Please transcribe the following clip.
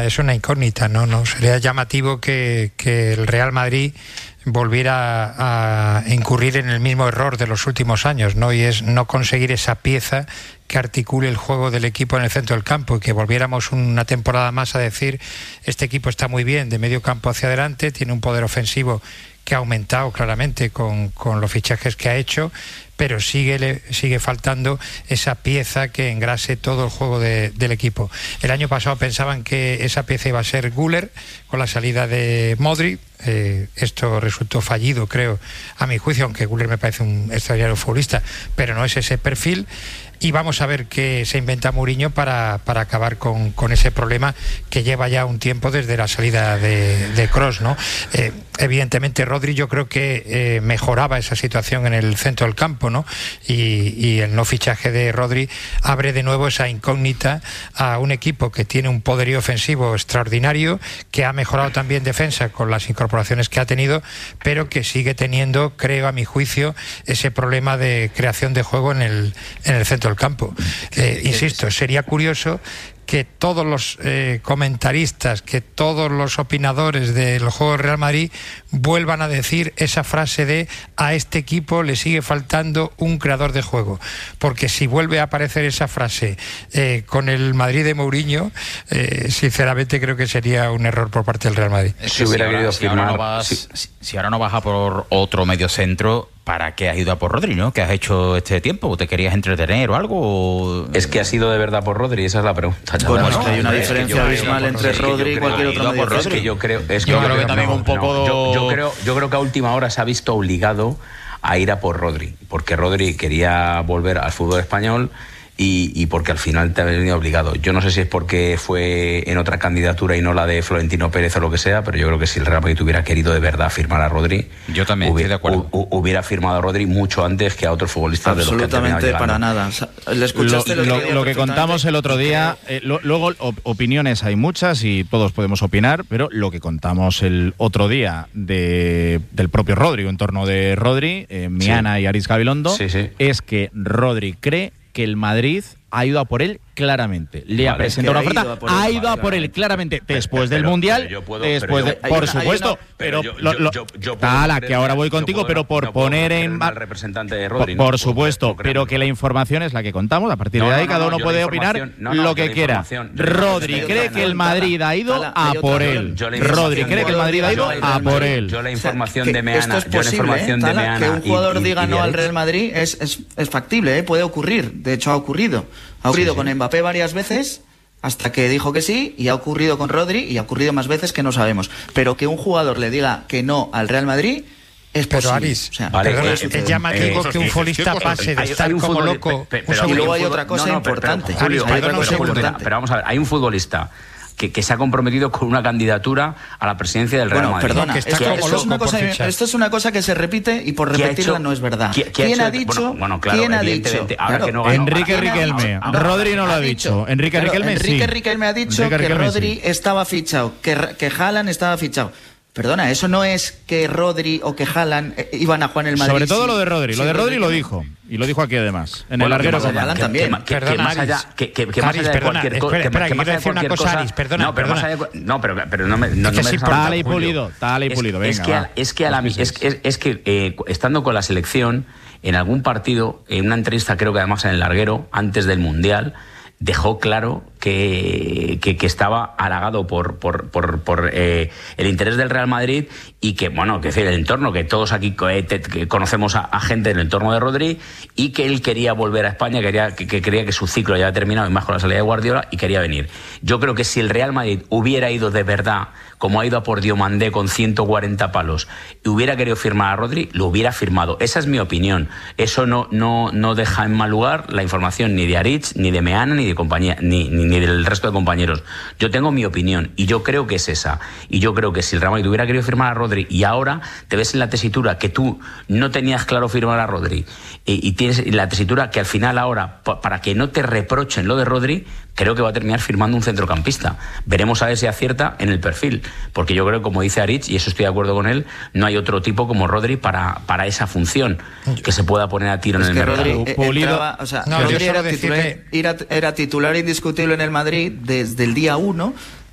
una incógnita, ¿no? Sería llamativo que el Real Madrid volviera a incurrir en el mismo error de los últimos años, ¿no? Y es no conseguir esa pieza que articule el juego del equipo en el centro del campo, y que volviéramos una temporada más a decir: este equipo está muy bien de medio campo hacia adelante, tiene un poder ofensivo que ha aumentado claramente con los fichajes que ha hecho, pero sigue faltando esa pieza que engrase todo el juego del equipo. El año pasado pensaban que esa pieza iba a ser Güler con la salida de Modric. Esto resultó fallido, creo, a mi juicio, aunque Güler me parece un extraordinario futbolista, pero no es ese perfil. Y vamos a ver qué se inventa Mourinho para acabar con ese problema que lleva ya un tiempo desde la salida de Kroos, ¿no? Evidentemente Rodri, yo creo que mejoraba esa situación en el centro del campo, ¿no? Y el no fichaje de Rodri abre de nuevo esa incógnita a un equipo que tiene un poderío ofensivo extraordinario, que ha mejorado también defensa con las incorporaciones que ha tenido, pero que sigue teniendo, creo, a mi juicio, ese problema de creación de juego en el centro del campo. Insisto, sería curioso que todos los comentaristas, que todos los opinadores del juego del Real Madrid vuelvan a decir esa frase de: a este equipo le sigue faltando un creador de juego, porque si vuelve a aparecer esa frase con el Madrid de Mourinho, sinceramente creo que sería un error por parte del Real Madrid. Si ahora no vas a por otro mediocentro, ¿para qué has ido a por Rodri, no? ¿Qué has hecho este tiempo? ¿Te querías entretener o algo? Es que ha sido de verdad por Rodri, esa es la pregunta. Bueno, es que hay una diferencia abismal entre Rodri y cualquier otro mediocentro. Es que yo creo que también un poco... Yo creo que a última hora se ha visto obligado a ir a por Rodri, porque Rodri quería volver al fútbol español y porque al final te ha venido obligado. Yo no sé si es porque fue en otra candidatura y no la de Florentino Pérez o lo que sea, pero yo creo que si el Real Madrid hubiera querido de verdad firmar a Rodri, yo también estoy de acuerdo, hubiera firmado a Rodri mucho antes que a otros futbolistas de los que han terminado llegando. Para nada. ¿Le escuchaste lo que contamos el otro día? Luego opiniones hay muchas y todos podemos opinar, pero lo que contamos el otro día del propio Rodri, en torno de Rodri, Miana y Aritz Gabilondo, es que Rodri cree que el Madrid ha ido a por él claramente. Le ha presentado una oferta, ha ido a por él claramente después del Mundial, por supuesto, pero que ahora voy contigo, pero por poner en al representante de Rodri, por supuesto, pero que la información es la que contamos, a partir de ahí cada uno puede opinar lo que quiera. Rodri cree que el Madrid ha ido a por él. Rodri cree que el Madrid ha ido a por él. Yo la información de Meana, esto es posible, que un jugador diga no al Real Madrid es factible, puede ocurrir. De hecho ha ocurrido. Ha ocurrido con Mbappé varias veces, hasta que dijo que sí, y ha ocurrido con Rodri, y ha ocurrido más veces que no sabemos. Pero que un jugador le diga que no al Real Madrid es posible. Pero Aris, es llamativo que un futbolista pase de estar como loco. Y luego hay otra cosa importante. Pero vamos a ver, hay un futbolista que se ha comprometido con una candidatura a la presidencia del Real Madrid. Perdona, esto es una cosa que se repite y por repetirla no es verdad. ¿Quién ha dicho? ¿Quién ha dicho? Enrique Riquelme. Rodri no lo ha dicho. Enrique Riquelme sí. Enrique Riquelme ha dicho que Rodri estaba fichado, que Haaland estaba fichado. Perdona, eso no es que Rodri o que Haaland iban a jugar en el Madrid. Sobre todo lo de Rodri. Lo de Rodri lo dijo. Y lo dijo aquí además. En el larguero con Haaland también. Que más allá de cualquier cosa. Espera, quiero decir una cosa, Aris, perdona. No, pero no me Dale y Pulido, venga. Es que estando con la selección, en algún partido, en una entrevista, creo que además en el larguero, antes del Mundial, dejó claro que estaba halagado por el interés del Real Madrid y que, bueno, que es el entorno, que todos aquí que conocemos a gente del entorno de Rodri, y que él quería volver a España, que creía que su ciclo ya había terminado, y más con la salida de Guardiola, y quería venir. Yo creo que si el Real Madrid hubiera ido de verdad, como ha ido a por Diomandé con 140 palos, y hubiera querido firmar a Rodri, lo hubiera firmado. Esa es mi opinión. Eso no deja en mal lugar la información ni de Aritz, ni de Meana, ni de compañía, ni del resto de compañeros. Yo tengo mi opinión y yo creo que es esa. Y yo creo que si el Real Madrid hubiera querido firmar a Rodri y ahora te ves en la tesitura que tú no tenías claro firmar a Rodri y tienes la tesitura que al final ahora, para que no te reprochen lo de Rodri, creo que va a terminar firmando un centrocampista. Veremos a ver si acierta en el perfil, porque yo creo, como dice Aritz, y eso estoy de acuerdo con él, no hay otro tipo como Rodri para esa función que se pueda poner a tiro en el mercado. Rodri era titular indiscutible en el Madrid desde el día 1,